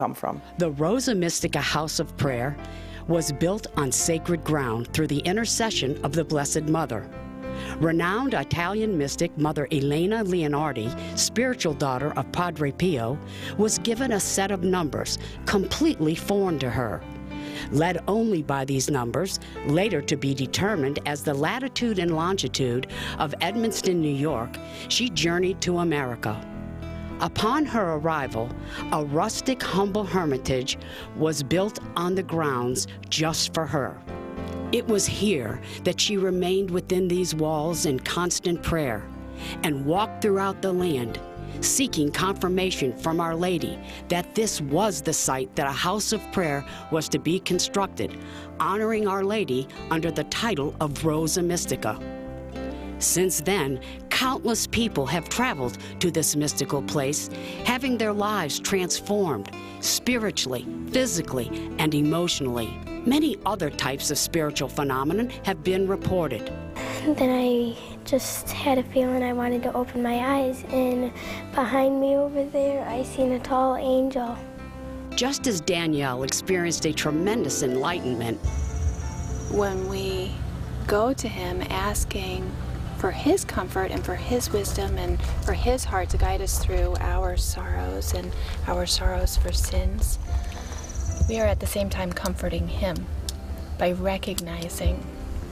come from. The Rosa Mystica House of Prayer was built on sacred ground through the intercession of the Blessed Mother. Renowned Italian mystic Mother Elena Leonardi, spiritual daughter of Padre Pio, was given a set of numbers completely foreign to her. Led only by these numbers, later to be determined as the latitude and longitude of Edmonston, New York, she journeyed to America. Upon her arrival, a rustic, humble hermitage was built on the grounds just for her. It was here that she remained within these walls in constant prayer and walked throughout the land, seeking confirmation from Our Lady that this was the site that a house of prayer was to be constructed, honoring Our Lady under the title of Rosa Mystica. Since then, countless people have traveled to this mystical place, having their lives transformed spiritually, physically, and emotionally. Many other types of spiritual phenomena have been reported. Then I just had a feeling I wanted to open my eyes, and behind me over there, I seen a tall angel. Just as Danielle experienced a tremendous enlightenment, when we go to him asking for his comfort and for his wisdom and for his heart to guide us through our sorrows and our sorrows for sins, we are at the same time comforting him by recognizing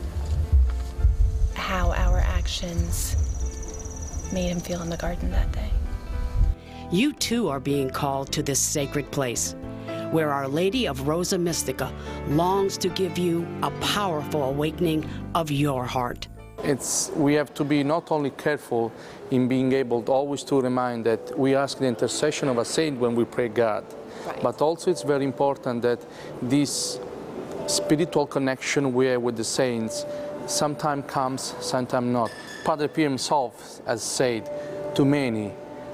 how our actions made him feel in the garden that day. You too are being called to this sacred place, where Our Lady of Rosa Mystica longs to give you a powerful awakening of your heart. We have to be not only careful in being able to always to remind that we ask the intercession of a saint when we pray God, right. But also it's very important that this spiritual connection we have with the saints sometimes comes, sometimes not. Padre Pio himself has said to many,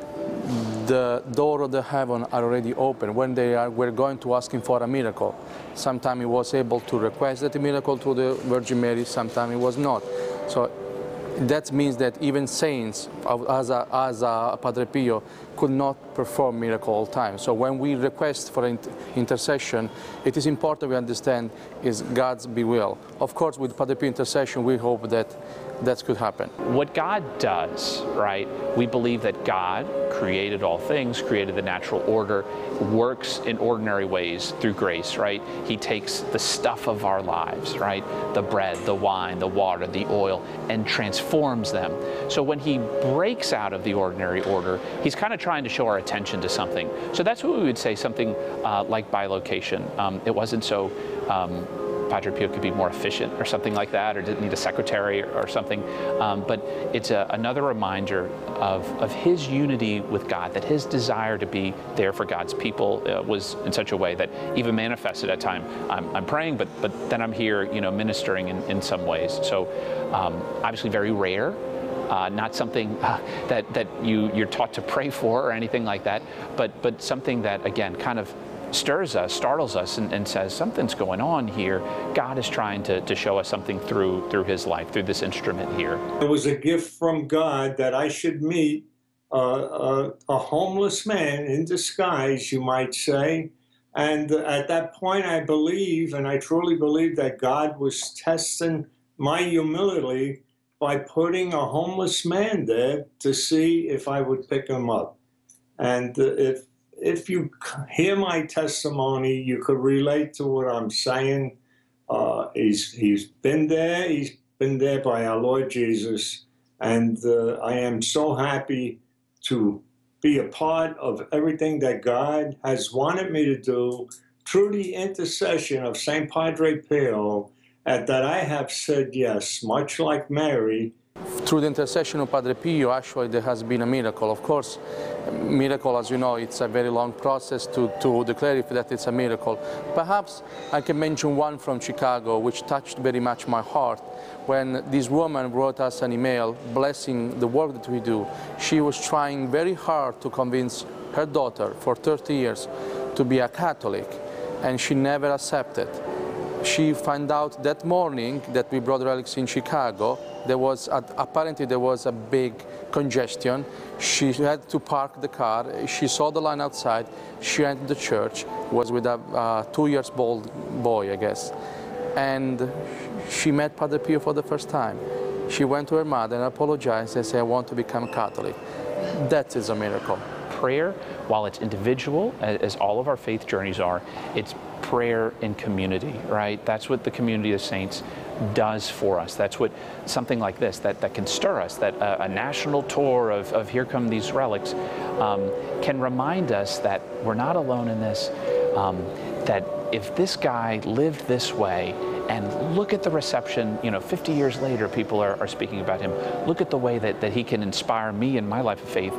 the door of the heaven are already open when we're going to ask him for a miracle. Sometimes he was able to request that miracle through the Virgin Mary, sometimes he was not. So that means that even saints, as a Padre Pio, could not perform miracle all the time. So when we request for intercession, it is important we understand is God's will. Of course, with Padre Pio intercession, we hope that that could happen. What God does, right? We believe that God created all things, created the natural order, works in ordinary ways through grace, right? He takes the stuff of our lives, right? The bread, the wine, the water, the oil, and transforms them. So when he breaks out of the ordinary order, he's kind of trying to show our attention to something. So that's what we would say, something like bilocation. It wasn't so Padre Pio could be more efficient or something like that, or didn't need a secretary or something. But it's another reminder of his unity with God, that his desire to be there for God's people was in such a way that even manifested at time. I'm praying, but then I'm here, ministering in some ways. So obviously very rare. Not something that you're taught to pray for or anything like that, but something that, again, kind of stirs us, startles us, and says something's going on here. God is trying to show us something through his life, through this instrument here. It was a gift from God that I should meet a homeless man in disguise, you might say. And at that point, I believe, and I truly believe, that God was testing my humility by putting a homeless man there to see if I would pick him up. And if you hear my testimony, you could relate to what I'm saying. He's been there by our Lord Jesus, and I am so happy to be a part of everything that God has wanted me to do through the intercession of St. Padre Pio, that I have said yes, much like Mary. Through the intercession of Padre Pio, actually, there has been a miracle. Of course, miracle, as you know, it's a very long process to declare that it's a miracle. Perhaps I can mention one from Chicago, which touched very much my heart. When this woman wrote us an email blessing the work that we do, she was trying very hard to convince her daughter for 30 years to be a Catholic, and she never accepted. she found out that morning that with Brother Alex in Chicago, apparently there was a big congestion. She had to park the car. She saw the line outside. She entered the church, was with a 2-year-old boy, I guess. And she met Padre Pio for the first time. She went to her mother and apologized and said, I want to become Catholic. That is a miracle. Prayer, while it's individual, as all of our faith journeys are, it's prayer in community, right? That's what the community of saints does for us. That's what something like this, that can stir us, that a national tour of Here Come These Relics can remind us that we're not alone in this, that if this guy lived this way, and look at the reception, 50 years later, people are speaking about him. Look at the way that he can inspire me in my life of faith.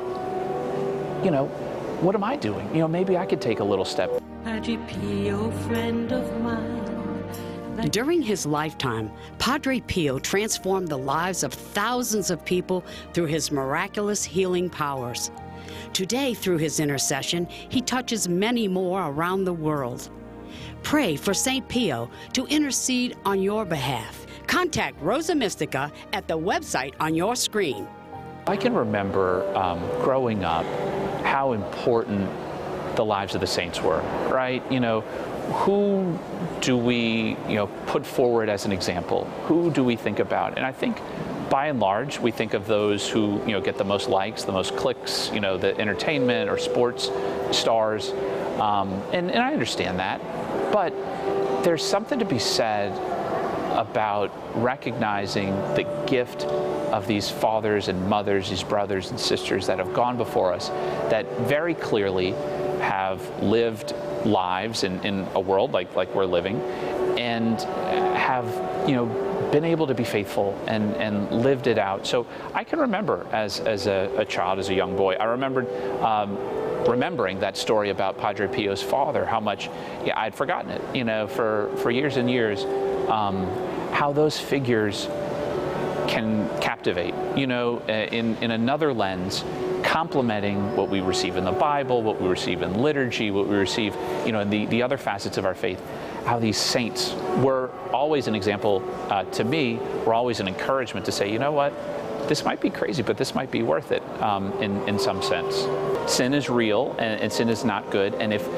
What am I doing? Maybe I could take a little step. Padre Pio, friend of mine. During his lifetime, Padre Pio transformed the lives of thousands of people through his miraculous healing powers. Today, through his intercession, he touches many more around the world. Pray for St. Pio to intercede on your behalf. Contact Rosa Mystica at the website on your screen. I can remember growing up how important the lives of the saints were, right? Who do we, put forward as an example? Who do we think about? And I think, by and large, we think of those who, get the most likes, the most clicks, the entertainment or sports stars. And I understand that. But there's something to be said about recognizing the gift of these fathers and mothers, these brothers and sisters that have gone before us, that very clearly have lived lives in a world like we're living, and have been able to be faithful and lived it out. So I can remember as a child, as a young boy, I remembered remembering that story about Padre Pio's father, how much I'd forgotten it, for years and years, how those figures can captivate, in another lens, complementing what we receive in the Bible, what we receive in liturgy, what we receive, in the other facets of our faith, how these saints were always an example to me, were always an encouragement to say, you know what, this might be crazy, but this might be worth it in some sense. Sin is real, and sin is not good, and if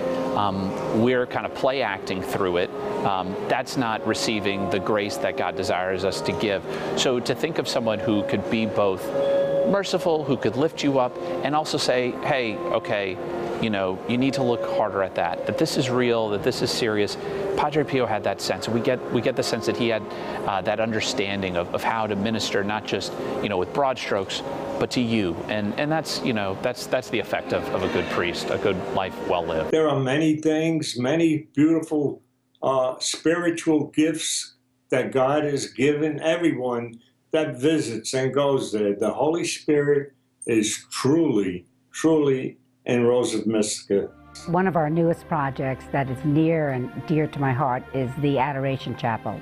we're kind of play acting through it, that's not receiving the grace that God desires us to give. So to think of someone who could be both merciful, who could lift you up, and also say, hey, okay, you need to look harder at that this is real, that this is serious. Padre Pio had that sense. We get the sense that he had that understanding of how to minister, not just, with broad strokes, but to you. And that's, that's the effect of a good priest, a good life well lived. There are many things, many beautiful spiritual gifts that God has given everyone that visits and goes there. The Holy Spirit is truly, truly in Rosa Mystica. One of our newest projects that is near and dear to my heart is the Adoration Chapel.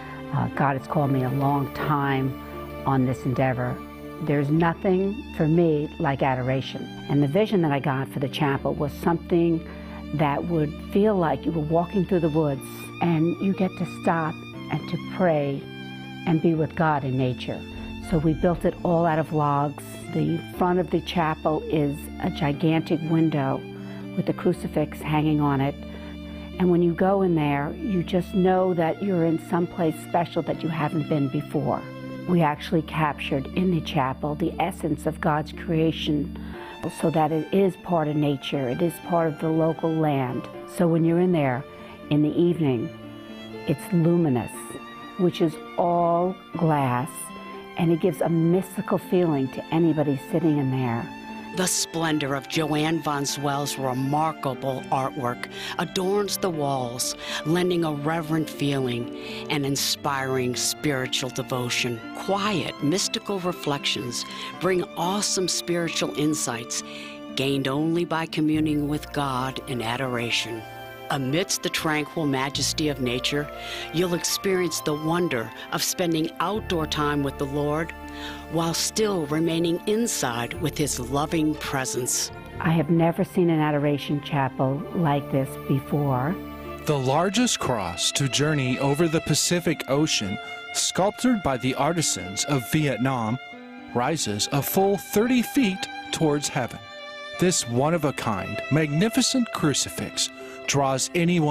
God has called me a long time on this endeavor. There's nothing for me like adoration. And the vision that I got for the chapel was something that would feel like you were walking through the woods and you get to stop and to pray and be with God in nature. So we built it all out of logs. The front of the chapel is a gigantic window with a crucifix hanging on it. And when you go in there, you just know that you're in some place special that you haven't been before. We actually captured in the chapel the essence of God's creation so that it is part of nature, it is part of the local land. So when you're in there in the evening, it's luminous, which is all glass, and it gives a mystical feeling to anybody sitting in there. The splendor of Joanne von Zwell's remarkable artwork adorns the walls, lending a reverent feeling and inspiring spiritual devotion. Quiet, mystical reflections bring awesome spiritual insights gained only by communing with God in adoration. Amidst the tranquil majesty of nature, you'll experience the wonder of spending outdoor time with the Lord while still remaining inside with His loving presence. I have never seen an adoration chapel like this before. The largest cross to journey over the Pacific Ocean, sculptured by the artisans of Vietnam, rises a full 30 feet towards heaven. This one-of-a-kind, magnificent crucifix draws anyone